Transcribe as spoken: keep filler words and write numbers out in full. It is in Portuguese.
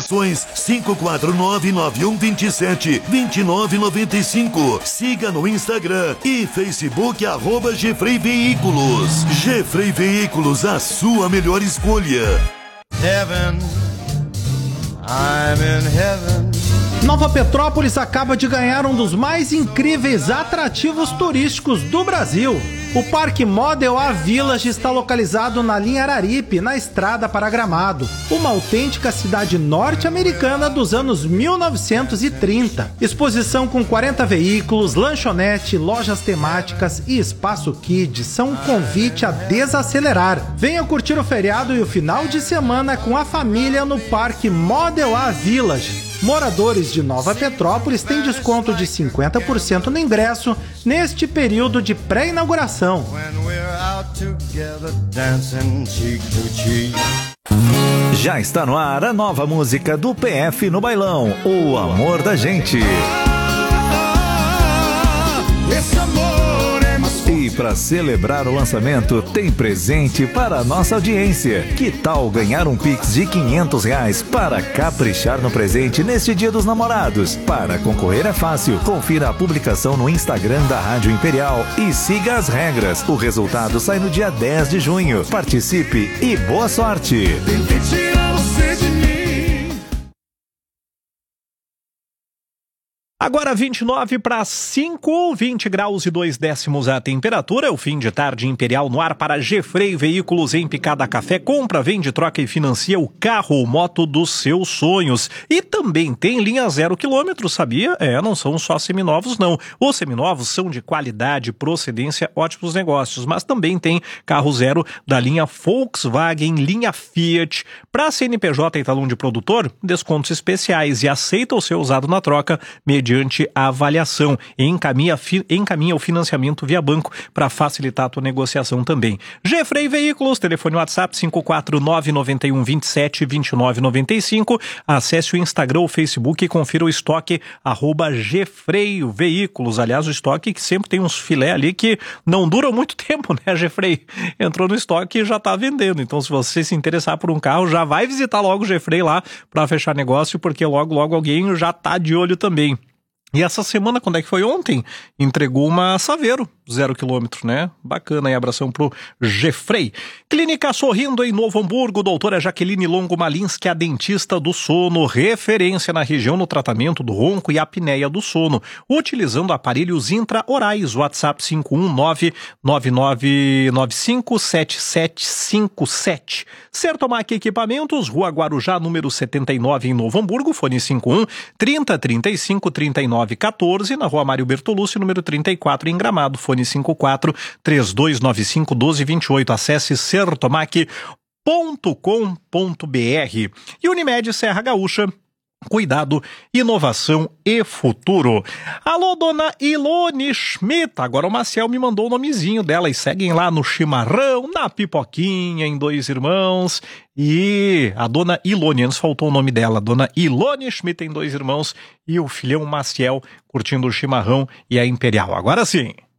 Informações cinco quatro nove, nove um dois sete, dois nove nove cinco. Siga no Instagram e Facebook arroba Gefrei Veículos. Gefrei Veículos, a sua melhor escolha. Heaven, I'm in heaven. Nova Petrópolis acaba de ganhar um dos mais incríveis atrativos turísticos do Brasil. O Parque Model A Village está localizado na linha Araripe, na estrada para Gramado, uma autêntica cidade norte-americana dos anos mil novecentos e trinta. Exposição com quarenta veículos, lanchonete, lojas temáticas e espaço kids são um convite a desacelerar. Venha curtir o feriado e o final de semana com a família no Parque Model A Village. Moradores de Nova Petrópolis têm desconto de cinquenta por cento no ingresso neste período de pré-inauguração. Já está no ar a nova música do P F no bailão, O Amor da Gente. E para celebrar o lançamento, tem presente para a nossa audiência. Que tal ganhar um Pix de quinhentos reais para caprichar no presente neste Dia dos Namorados? Para concorrer é fácil. Confira a publicação no Instagram da Rádio Imperial e siga as regras. O resultado sai no dia dez de junho. Participe e boa sorte! Agora vinte e nove para cinco, vinte graus e dois décimos a temperatura. O fim de tarde imperial no ar para Gefrei Veículos em Picada Café. Compra, vende, troca e financia o carro ou moto dos seus sonhos. E também tem linha zero quilômetro, sabia? É, não são só seminovos não. Os seminovos são de qualidade, procedência, ótimos negócios. Mas também tem carro zero da linha Volkswagen, linha Fiat. Para C N P J e talão de produtor, descontos especiais e aceita o seu usado na troca mediante a avaliação e encaminha, fi, encaminha o financiamento via banco para facilitar a tua negociação também. Gefrei Veículos, telefone WhatsApp cinco quatro nove, nove um dois sete, dois nove nove cinco. Acesse o Instagram ou Facebook e confira o estoque arroba Gefrei Veículos. Aliás, o estoque que sempre tem uns filé ali que não duram muito tempo, né, Gefrei? Entrou no estoque e já está vendendo. Então, se você se interessar por um carro, já vai visitar logo o Gefrei lá para fechar negócio, porque logo, logo alguém já está de olho também. E essa semana, quando é que foi ontem? Entregou uma Saveiro, zero quilômetro, né? Bacana, aí abração pro Gefrei. Clínica Sorrindo em Novo Hamburgo, doutora Jaqueline Longo Malinski, a dentista do sono, referência na região no tratamento do ronco e apneia do sono, utilizando aparelhos intraorais. WhatsApp cinco um nove, nove nove nove cinco, sete sete cinco sete. Sertomac Equipamentos, Rua Guarujá, número setenta e nove, em Novo Hamburgo, fone cinco um, trinta, trinta e cinco, trinta e nove, quatorze, na Rua Mário Bertolucci, número trinta e quatro, em Gramado, fone cinco quatro, três dois nove cinco, um dois dois oito. Acesse sertomac ponto com ponto br. E Unimed Serra Gaúcha, cuidado, inovação e futuro. Alô, dona Ilone Schmidt. Agora o Maciel me mandou o nomezinho dela. E seguem lá no chimarrão, na pipoquinha, em Dois Irmãos. E a dona Ilone, antes faltou o nome dela, dona Ilone Schmidt em Dois Irmãos. E o filhão Maciel curtindo o chimarrão e a Imperial. Agora sim.